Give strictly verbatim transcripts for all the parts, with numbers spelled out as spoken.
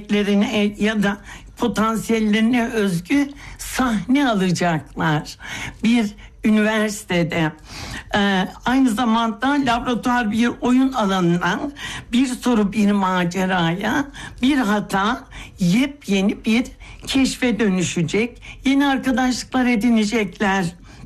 yeteneklerine ya da potansiyellerine özgü sahne alacaklar bir üniversitede. Ee, aynı zamanda laboratuvar bir oyun alanından bir soru bir maceraya, bir hata yepyeni bir keşfe dönüşecek. Yeni arkadaşlıklar edinecekler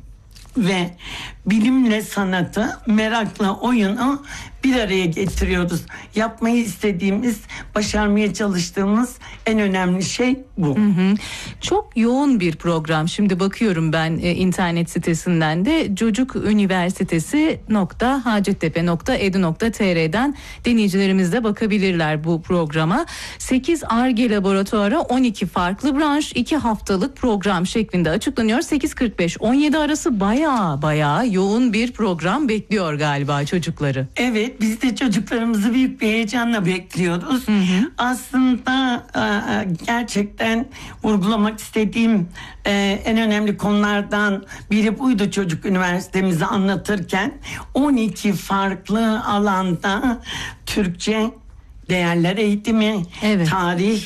ve bilimle sanatı, merakla oyunu bir araya getiriyoruz. Yapmayı istediğimiz, başarmaya çalıştığımız en önemli şey bu. Hı hı. Çok yoğun bir program. Şimdi bakıyorum ben e, internet sitesinden de Çocuk Üniversitesi nokta hacettepe nokta edu nokta tr'den dinleyicilerimiz de bakabilirler bu programa. sekiz Ar-Ge laboratuvarı, on iki farklı branş, iki haftalık program şeklinde açıklanıyor. sekiz kırk beş on yedi arası baya baya yoğun bir program bekliyor galiba çocukları. Evet, biz de çocuklarımızı büyük bir heyecanla bekliyoruz. Hı hı. Aslında gerçekten vurgulamak istediğim en önemli konulardan biri buydu çocuk üniversitemizi anlatırken. on iki farklı alanda Türkçe, değerler eğitimi, evet, tarih,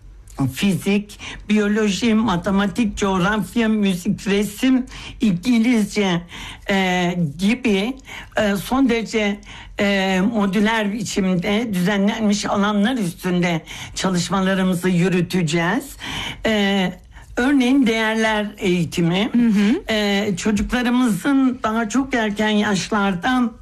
fizik, biyoloji, matematik, coğrafya, müzik, resim, İngilizce e, gibi e, son derece e, modüler biçimde düzenlenmiş alanlar üstünde çalışmalarımızı yürüteceğiz. E, Örneğin değerler eğitimi, hı hı. E, çocuklarımızın daha çok erken yaşlardan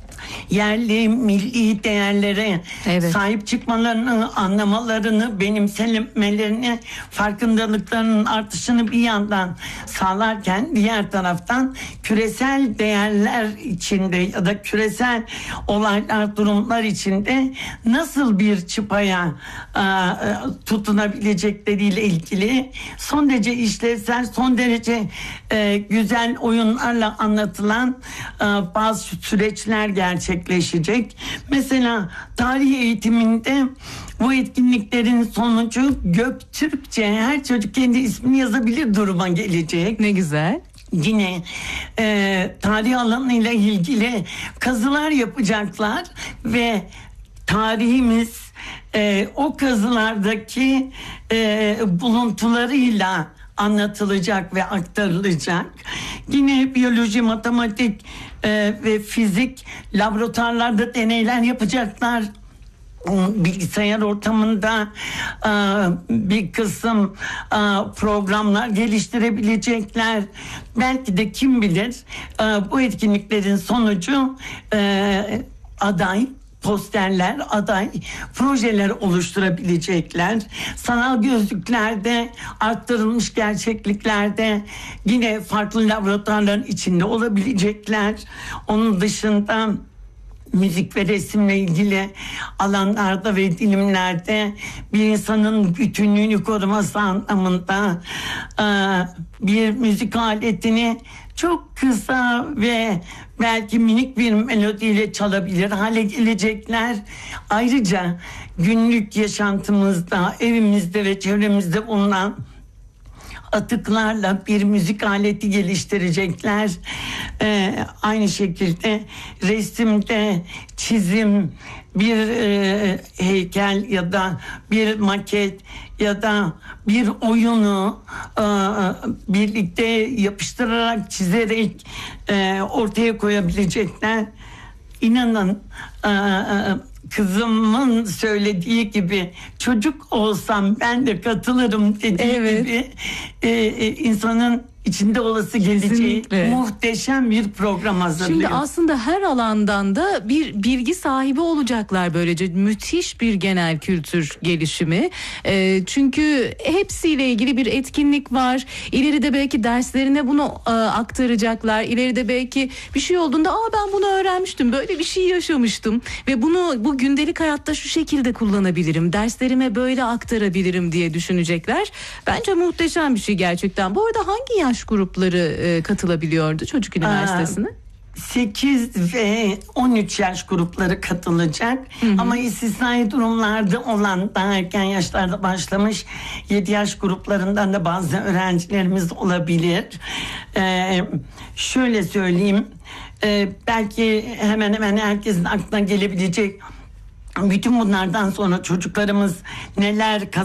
yerli, milli değerlere evet. sahip çıkmalarını, anlamalarını, benimsemelerini, farkındalıklarının artışını bir yandan sağlarken diğer taraftan küresel değerler içinde ya da küresel olaylar, durumlar içinde nasıl bir çıpaya a, tutunabilecekleriyle ilgili son derece işlevsel, son derece e, güzel oyunlarla anlatılan e, bazı süreçler gerçekleşecek. Mesela tarih eğitiminde bu etkinliklerin sonucu Göktürkçe, her çocuk kendi ismini yazabilir duruma gelecek. Ne güzel. Yine e, tarih alanıyla ilgili kazılar yapacaklar ve tarihimiz e, o kazılardaki e, buluntularıyla anlatılacak ve aktarılacak. Yine biyoloji, matematik e, ve fizik laboratuvarlarda deneyler yapacaklar. Bilgisayar ortamında e, bir kısım e, programlar geliştirebilecekler. Belki de kim bilir e, bu etkinliklerin sonucu e, aday posterler, aday projeler oluşturabilecekler. Sanal gözlüklerde, arttırılmış gerçekliklerde yine farklı laboratuvarların içinde olabilecekler. Onun dışında müzik ve resimle ilgili alanlarda ve dilimlerde bir insanın bütünlüğünü koruması anlamında bir müzik aletini çok kısa ve belki minik bir melodiyle çalabilir hale gelecekler. Ayrıca günlük yaşantımızda, evimizde ve çevremizde bulunan atıklarla bir müzik aleti geliştirecekler. Ee, aynı şekilde resimde çizim, bir e, heykel ya da bir maket ya da bir oyunu e, birlikte yapıştırarak, çizerek e, ortaya koyabilecekler. İnanın e, kızımın söylediği gibi, çocuk olsam ben de katılırım dediği evet. gibi e, e, insanın içinde olası geleceği kesinlikle muhteşem bir program hazırlıyor. Şimdi aslında her alandan da bir bilgi sahibi olacaklar, böylece müthiş bir genel kültür gelişimi. E, çünkü hepsiyle ilgili bir etkinlik var. İleride belki derslerine bunu e, aktaracaklar. İleride belki bir şey olduğunda, aa ben bunu öğrenmiştim, böyle bir şey yaşamıştım ve bunu bu gündelik hayatta şu şekilde kullanabilirim, derslerime böyle aktarabilirim diye düşünecekler. Bence muhteşem bir şey gerçekten. Bu arada hangi yaş grupları e, katılabiliyordu Çocuk Üniversitesi'ne? sekiz ve on üç yaş grupları katılacak. Hı hı. Ama istisnai durumlarda olan, daha erken yaşlarda başlamış yedi yaş gruplarından da bazı öğrencilerimiz olabilir. Ee, şöyle söyleyeyim, e, belki hemen hemen herkesin aklına gelebilecek, bütün bunlardan sonra çocuklarımız neler kazanacak